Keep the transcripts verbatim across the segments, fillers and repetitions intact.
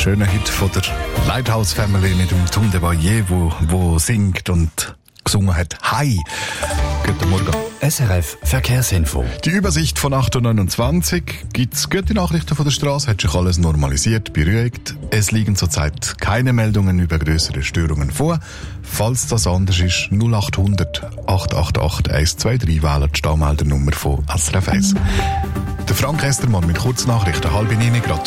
schöner Hit von der Lighthouse Family mit dem Tom de Boyer, wo, wo singt und gesungen hat. Hi! Guten Morgen. S R F Verkehrsinfo. Die Übersicht von acht Uhr neunundzwanzig. Gibt's gute Nachrichten von der Straße? Hat sich alles normalisiert, beruhigt. Es liegen zurzeit keine Meldungen über größere Störungen vor. Falls das anders ist, null acht hundert acht acht acht eins zwei drei wählen die Staumeldernummer von S R F eins. Der Frank Estermann mit Kurznachrichten, halb neun gerade.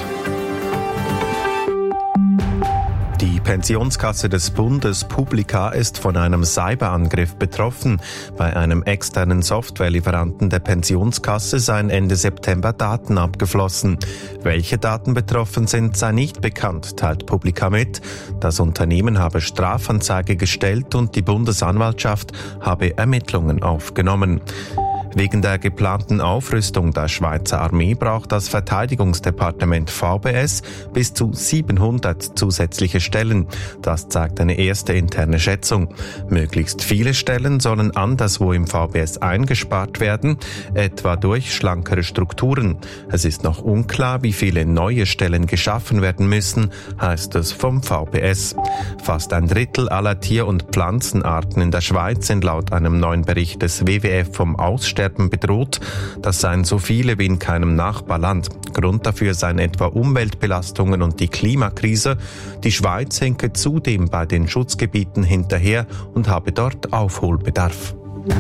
Die Pensionskasse des Bundes Publica ist von einem Cyberangriff betroffen. Bei einem externen Softwarelieferanten der Pensionskasse seien Ende September Daten abgeflossen. Welche Daten betroffen sind, sei nicht bekannt, teilt Publica mit. Das Unternehmen habe Strafanzeige gestellt und die Bundesanwaltschaft habe Ermittlungen aufgenommen. Wegen der geplanten Aufrüstung der Schweizer Armee braucht das Verteidigungsdepartement V B S bis zu siebenhundert zusätzliche Stellen. Das zeigt eine erste interne Schätzung. Möglichst viele Stellen sollen anderswo im V B S eingespart werden, etwa durch schlankere Strukturen. Es ist noch unklar, wie viele neue Stellen geschaffen werden müssen, heißt es vom V B S. Fast ein Drittel aller Tier- und Pflanzenarten in der Schweiz sind laut einem neuen Bericht des W W F vom Aussterben bedroht. Das seien so viele wie in keinem Nachbarland. Grund dafür seien etwa Umweltbelastungen und die Klimakrise. Die Schweiz hinke zudem bei den Schutzgebieten hinterher und habe dort Aufholbedarf.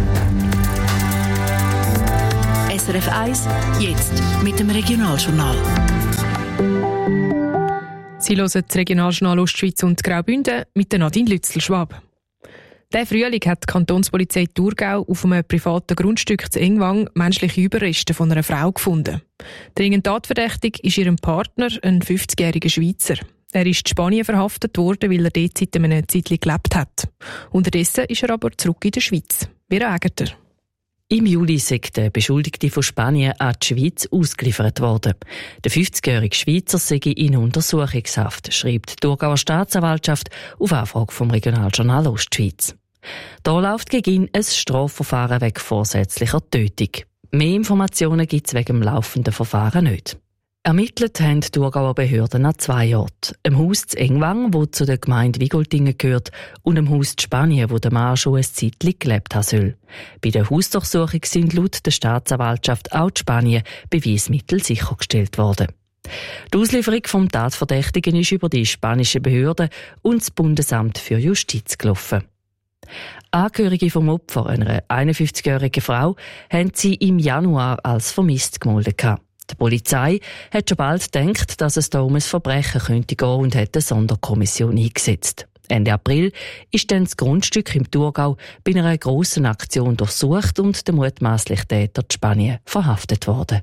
S R F eins, jetzt mit dem Regionaljournal. Sie hören das Regionaljournal Ostschweiz und Graubünden mit der Nadine Lützel-Schwab. Der Frühling hat die Kantonspolizei Thurgau auf einem privaten Grundstück zu Engwang menschliche Überreste von einer Frau gefunden. Dringend tatverdächtig ist ihrem Partner, ein fünfzigjähriger Schweizer. Er ist in Spanien verhaftet worden, weil er dort seit einem Zeitchen gelebt hat. Unterdessen ist er aber zurück in der Schweiz. Wie reagiert er? Im Juli ist der Beschuldigte von Spanien an die Schweiz ausgeliefert worden. Der fünfzigjährige Schweizer sei in Untersuchungshaft, schreibt die Thurgauer Staatsanwaltschaft auf Anfrage vom Regionaljournal Ostschweiz. Da läuft gegen ihn ein Strafverfahren wegen vorsätzlicher Tötung. Mehr Informationen gibt es wegen dem laufenden Verfahren nicht. Ermittelt haben die Thurgauer Behörden an zwei Orten. Im Haus zu Engwang, wo zu der Gemeinde Wigoltingen gehört, und im Haus zu Spanien, wo der Mann schon ein Zeitchen gelebt haben soll. Bei der Hausdurchsuchung sind laut der Staatsanwaltschaft auch in Spanien Beweismittel sichergestellt worden. Die Auslieferung vom Tatverdächtigen ist über die spanischen Behörden und das Bundesamt für Justiz gelaufen. Angehörige vom Opfer, einer einundfünfzigjährigen Frau, haben sie im Januar als vermisst gemeldet. Die Polizei hat schon bald gedacht, dass es da um ein Verbrechen könnte gehen und hat eine Sonderkommission eingesetzt. Ende April ist dann das Grundstück im Thurgau bei einer grossen Aktion durchsucht und der mutmaßliche Täter in Spanien verhaftet worden.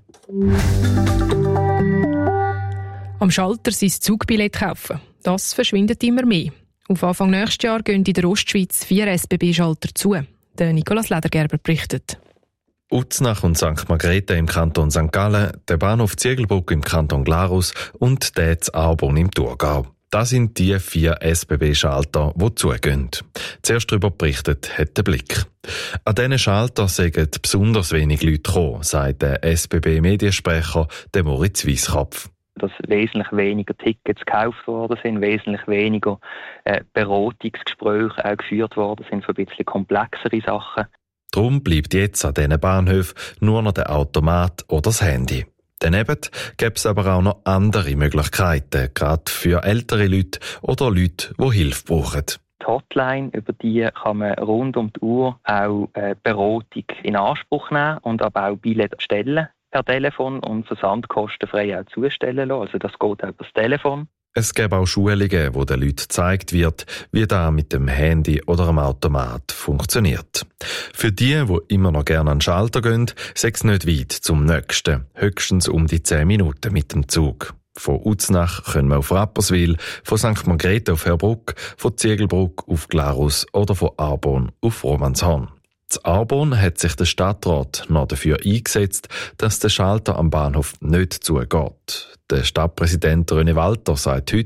Am Schalter sein Zugbillett kaufen. Das verschwindet immer mehr. Auf Anfang nächstes Jahr gehen in der Ostschweiz vier S B B-Schalter zu. Der Nicolas Ledergerber berichtet. Uznach und Sankt Margrethe im Kanton Sankt Gallen, der Bahnhof Ziegelbrück im Kanton Glarus und der zu Arbon im Thurgau. Das sind die vier S B B-Schalter, die zugehen. Zuerst darüber berichtet hat der Blick. An diesen Schalter sind besonders wenig Leute gekommen, sagt der S B B-Mediensprecher Moritz Weisskopf. Dass wesentlich weniger Tickets gekauft worden sind, wesentlich weniger äh, Beratungsgespräche auch geführt worden sind für ein bisschen komplexere Sachen. Darum bleibt jetzt an diesen Bahnhöfen nur noch der Automat oder das Handy. Daneben gäbe es aber auch noch andere Möglichkeiten, gerade für ältere Leute oder Leute, die Hilfe brauchen. Die Hotline, über die kann man rund um die Uhr auch äh, Beratung in Anspruch nehmen und aber auch Billett stellen per Telefon und versandkostenfrei auch zustellen lassen. Also das geht auch über das Telefon. Es gibt auch Schulungen, wo den Leuten gezeigt wird, wie das mit dem Handy oder dem Automat funktioniert. Für die, die immer noch gerne an den Schalter gehen, sei es nicht weit zum nächsten, höchstens um die zehn Minuten mit dem Zug. Von Uznach können wir auf Rapperswil, von Sankt Margrethe auf Herbruck, von Ziegelbrück auf Glarus oder von Arbon auf Romanshorn. In Arbon hat sich der Stadtrat noch dafür eingesetzt, dass der Schalter am Bahnhof nicht zugeht. Der Stadtpräsident René Walter sagt heute: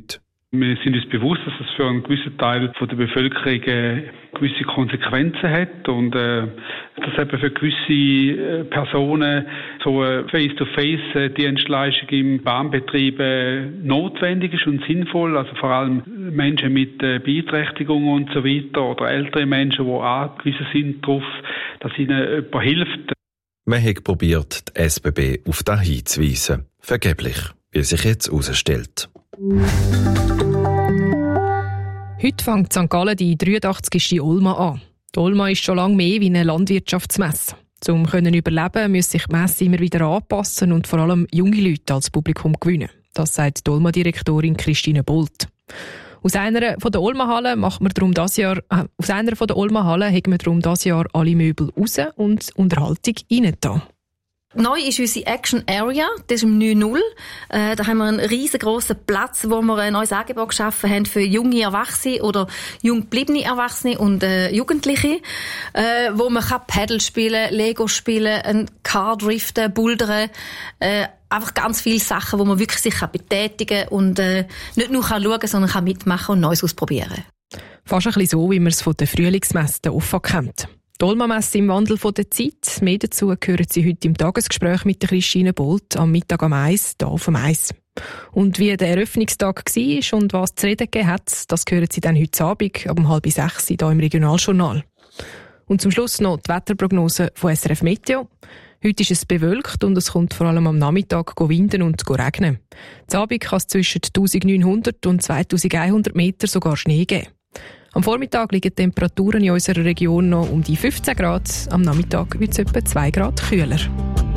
Wir sind uns bewusst, dass es für einen gewissen Teil von der Bevölkerung äh, gewisse Konsequenzen hat und äh, dass eben für gewisse äh, Personen so eine Face-to-Face-Dienstleistung im Bahnbetrieb äh, notwendig ist und sinnvoll. Also vor allem Menschen mit äh, Beeinträchtigungen und so weiter oder ältere Menschen, die angewiesen sind darauf, dass ihnen jemand hilft. Man hat probiert, die S B B auf das hinzuweisen. Vergeblich, wie sich jetzt herausstellt. Heute fängt Sankt Gallen die dreiundachtzigste Olma an. Die Olma ist schon lange mehr wie eine Landwirtschaftsmesse. Um zu überleben, müssen sich die Messe immer wieder anpassen und vor allem junge Leute als Publikum gewinnen. Das sagt die Olma-Direktorin Christine Bolt. Aus einer von der Olma-Hallen macht man darum das Jahr, äh, aus einer von der Olma-Hallen haben wir darum das Jahr alle Möbel raus und Unterhaltung rein da. Neu ist unsere Action Area, das ist im neun null. Äh, da haben wir einen riesengroßen Platz, wo wir ein neues Angebot geschaffen haben für junge Erwachsene oder jung gebliebene Erwachsene und äh, Jugendliche, äh, wo man kann Paddle spielen, Lego spielen, ein Car driften, bouldern, äh, einfach ganz viele Sachen, wo man wirklich sich kann betätigen und äh, nicht nur kann schauen, sondern kann mitmachen und Neues ausprobieren. Fast ein bisschen so, wie man es von der Frühlingsmesse offen kennt. Die Olma-Messe im Wandel von der Zeit. Mehr dazu hören Sie heute im Tagesgespräch mit der Christine Bolt am Mittag am Eis, hier auf dem Eis. Und wie der Eröffnungstag war und was zu reden gegeben hat, das hören Sie dann heute Abend ab um halb sechs hier im Regionaljournal. Und zum Schluss noch die Wetterprognose von S R F Meteo. Heute ist es bewölkt und es kommt vor allem am Nachmittag winden und regnen. Zu Abend kann es zwischen eintausendneunhundert und zweitausendeinhundert Meter sogar Schnee geben. Am Vormittag liegen die Temperaturen in unserer Region noch um die fünfzehn Grad, am Nachmittag wird es etwa zwei Grad kühler.